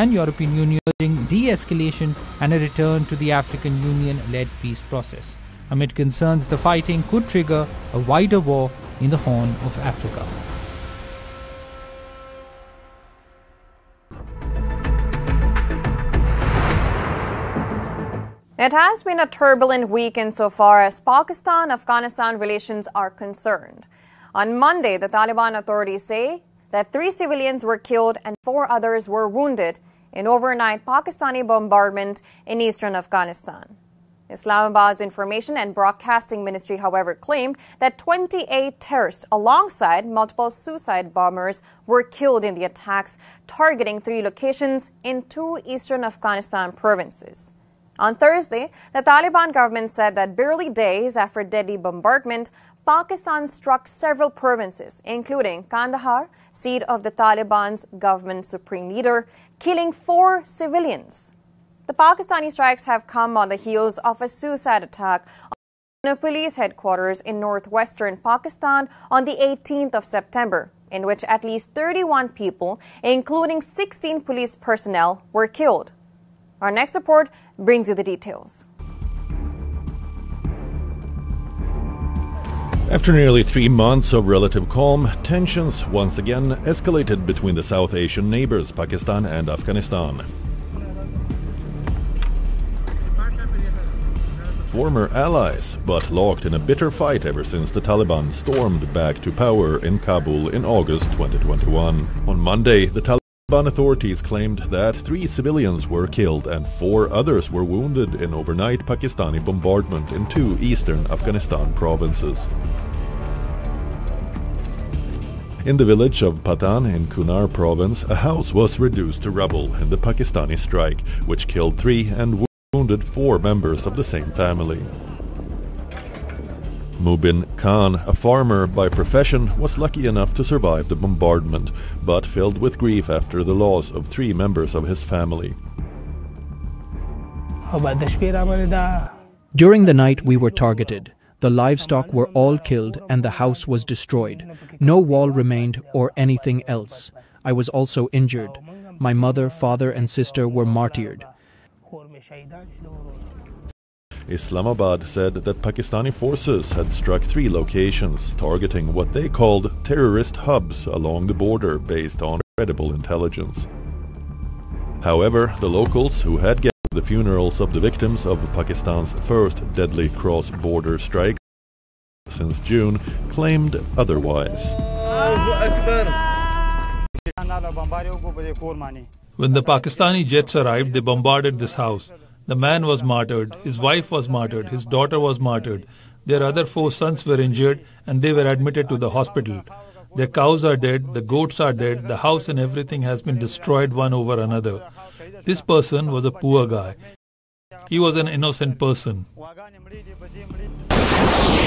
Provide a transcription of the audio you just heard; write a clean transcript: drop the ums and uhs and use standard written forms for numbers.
and European Union urging de-escalation and a return to the African Union-led peace process. Amid concerns the fighting could trigger a wider war in the Horn of Africa. It has been a turbulent week insofar as Pakistan-Afghanistan relations are concerned. On Monday, the Taliban authorities say that 3 civilians were killed and 4 others were wounded in overnight Pakistani bombardment in eastern Afghanistan. Islamabad's Information and Broadcasting Ministry, however, claimed that 28 terrorists alongside multiple suicide bombers were killed in the attacks, targeting 3 locations in 2 eastern Afghanistan provinces. On Thursday, the Taliban government said that barely days after deadly bombardment, Pakistan struck several provinces, including Kandahar, seat of the Taliban's government supreme leader, killing 4 civilians. The Pakistani strikes have come on the heels of a suicide attack on a police headquarters in northwestern Pakistan on the 18th of September, in which at least 31 people, including 16 police personnel, were killed. Our next report brings you the details. After nearly 3 months of relative calm, tensions once again escalated between the South Asian neighbors Pakistan and Afghanistan. Former allies, but locked in a bitter fight ever since the Taliban stormed back to power in Kabul in August 2021. On Monday, the Taliban authorities claimed that 3 civilians were killed and 4 others were wounded in overnight Pakistani bombardment in 2 eastern Afghanistan provinces. In the village of Patan in Kunar province, a house was reduced to rubble in the Pakistani strike, which killed 3 and wounded 4 members of the same family. Mubin Khan, a farmer by profession, was lucky enough to survive the bombardment, but filled with grief after the loss of 3 members of his family. During the night we were targeted. The livestock were all killed and the house was destroyed. No wall remained or anything else. I was also injured. My mother, father and sister were martyred. Islamabad said that Pakistani forces had struck 3 locations, targeting what they called terrorist hubs along the border based on credible intelligence. However, the locals who had gathered the funerals of the victims of Pakistan's first deadly cross-border strike since June claimed otherwise. When the Pakistani jets arrived, they bombarded this house. The man was martyred, his wife was martyred, his daughter was martyred. Their other 4 sons were injured and they were admitted to the hospital. Their cows are dead, the goats are dead, the house and everything has been destroyed one over another. This person was a poor guy. He was an innocent person.